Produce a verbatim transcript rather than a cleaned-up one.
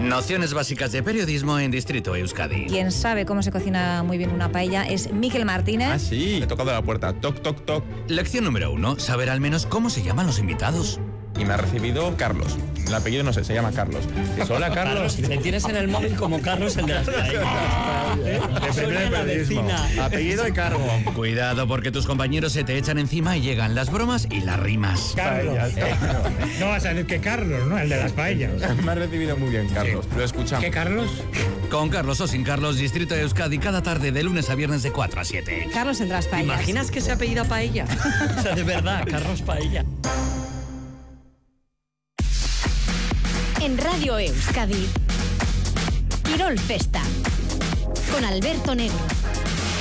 Nociones básicas de periodismo en Distrito Euskadi. Quien sabe cómo se cocina muy bien una paella es Miquel Martínez. Ah, sí. He tocado la puerta. Toc, toc, toc. Lección número uno. Saber al menos cómo se llaman los invitados. Y me ha recibido Carlos. El apellido no sé, se llama Carlos. Dice, hola, Carlos. Me tienes en el móvil como Carlos, el de las paellas. De primer periodismo. Apellido y cargo. Cuidado, porque tus compañeros se te echan encima y llegan las bromas y las rimas. Carlos. Eh, no vas a decir que Carlos, ¿no? El de las paellas. Me ha recibido muy bien, Carlos. Sí. Lo escuchamos. ¿Qué Carlos? Con Carlos o sin Carlos, Distrito de Euskadi, cada tarde de lunes a viernes de cuatro a siete. Carlos el de las paellas. ¿Te imaginas que se apellida Paella? O sea, de verdad, Carlos Paella. En Radio Euskadi, Quirol Festa, con Alberto Negro.